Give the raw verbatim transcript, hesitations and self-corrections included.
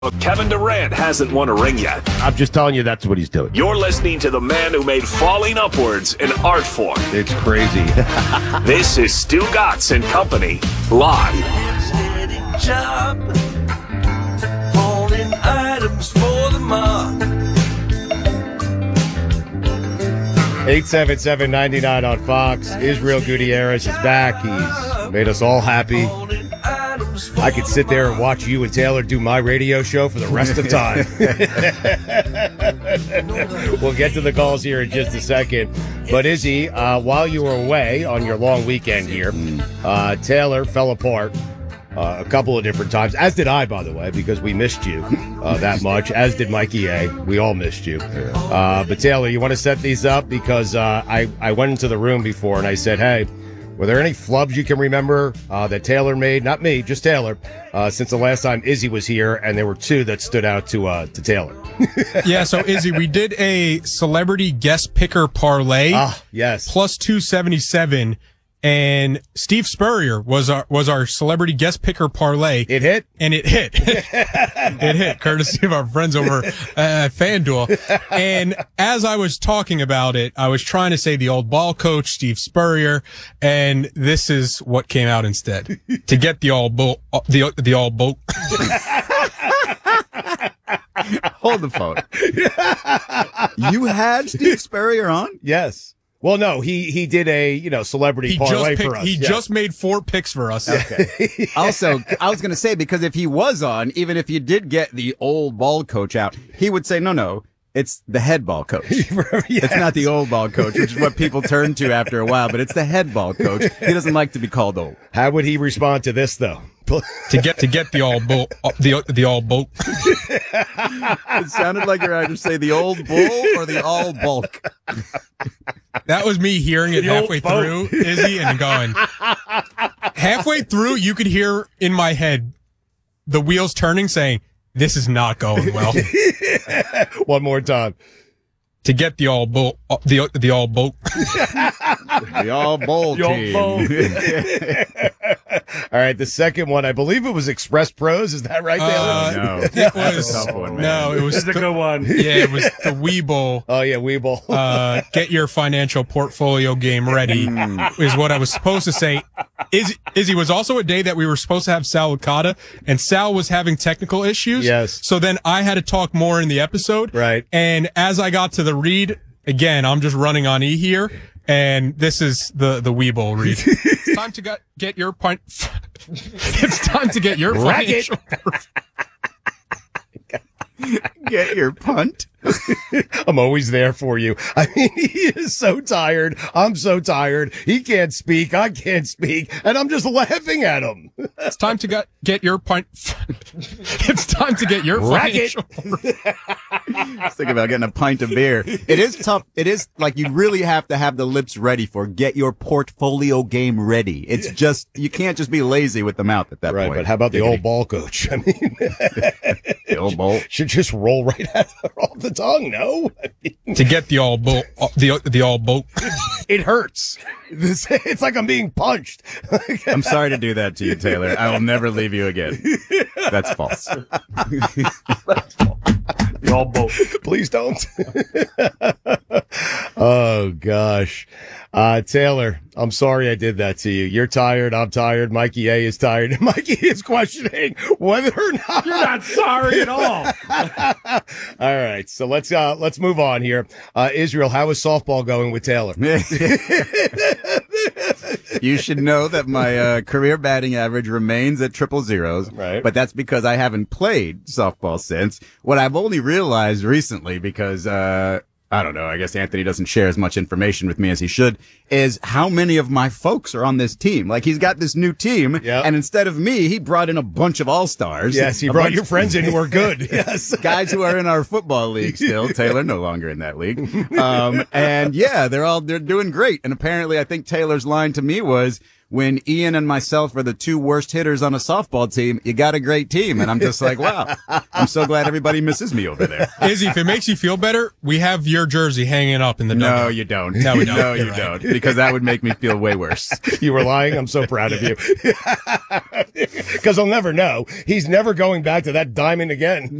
Kevin Durant hasn't won a ring yet. I'm just telling you that's what he's doing. You're listening to the man who made falling upwards an art form. It's crazy. This is Stu Gatz and Company, live. Job, holding items for the mob. eight seven seven, nine nine on Fox. Israel Gutierrez is back. He's made us all happy. I could sit there and watch you and Taylor do my radio show for the rest of the time. We'll get to the calls here in just a second. But Izzy, uh, while you were away on your long weekend here, uh, Taylor fell apart uh, a couple of different times, as did I, by the way, because we missed you uh, that much, as did Mikey A. We all missed you. Uh, but Taylor, you want to set these up? Because uh, I, I went into the room before and I said, hey, were there any flubs you can remember uh, that Taylor made? Not me, just Taylor, uh, since the last time Izzy was here, and there were two that stood out to uh, to Taylor. Yeah, so Izzy, we did a celebrity guest picker parlay. Ah, yes. Plus two seventy-seven, and Steve Spurrier was our was our celebrity guest picker parlay. It hit? And it hit. It hit, courtesy of our friends over uh, FanDuel. And as I was talking about it, I was trying to say the old ball coach, Steve Spurrier, and this is what came out instead. To get the all bull, the, the all bull. Hold the phone. You had Steve Spurrier on? Yes. Well, no, he, he did a, you know, celebrity He parlay just picked, for us. He yeah. just made four picks for us. Okay. Also, I was going to say, because if he was on, even if you did get the old ball coach out, he would say, no, no, it's the head ball coach. Yes. It's not the old ball coach, which is what people turn to after a while, but it's the head ball coach. He doesn't like to be called old. How would he respond to this, thougthough? to get to get the all bull, the the all bulk. It sounded like you're either say the old bull or the all bulk. That was me hearing it The halfway old boat. through, Izzy, and going. Halfway through, you could hear in my head the wheels turning, saying, "This is not going well." One more time. To get the all bull, the the all bulk. The all bowl The old team. bowl. All right, the second one, I believe it was Express Pros. Is that right, Taylor? Uh, No, It that's was a tough one, man. no, it was That's a the, good one. yeah, it was the Weeble. oh, yeah, Weeble. Uh, get your financial portfolio game ready is what I was supposed to say. Izzy, Izzy was also a day that we were supposed to have Sal Licata, and Sal was having technical issues. Yes. So then I had to talk more in the episode. Right. And as I got to the read, again, I'm just running on E here, and this is the, the Weeble read. It's time to get, get your point. It's time to get your Rack it. financial. Get your punt. I'm always there for you. I mean, he is so tired. I'm so tired. He can't speak. I can't speak. And I'm just laughing at him. It's time to get, get your point. It's time to get your Rack it. financial. Let's think about getting a pint of beer. It is tough. It is like you really have to have the lips ready for get your portfolio game ready. It's just, you can't just be lazy with the mouth at that Right, point. but how about the Diggity. old ball coach? I mean, The old bowl? should just roll right out off the tongue, no? I mean, To get the all bull, the the all bulk. it hurts. This- It's like I'm being punched. I'm sorry to do that to you, Taylor. I will never leave you again. That's false. The all boat. Please don't. Oh, gosh. Uh, Taylor, I'm sorry I did that to you. You're tired. I'm tired. Mikey A is tired. Mikey is questioning whether or not You're not sorry at all. All right. So let's, uh, let's move on here. Uh, Israel, how is softball going with Taylor? You should know that my uh, career batting average remains at triple zeros. Right. But that's because I haven't played softball since. What I've only realized recently, because uh I don't know, I guess Anthony doesn't share as much information with me as he should, is how many of my folks are on this team. Like, he's got this new team, Yep. and instead of me, he brought in a bunch of all-stars. Yes, he A brought bunch- your friends in who are good. Yes. guys who are in our football league still. Taylor no longer in that league. Um, and yeah, they're all, they're doing great. And apparently I think Taylor's line to me was, when Ian and myself are the two worst hitters on a softball team, you got a great team. And I'm just like, wow, I'm so glad everybody misses me over there. Izzy, if it makes you feel better, we have your jersey hanging up in the No, dugout. you don't. No, we don't. No, You're you right. don't. Because that would make me feel way worse. You were lying. I'm so proud of you. Because I'll never know. He's never going back to that diamond again.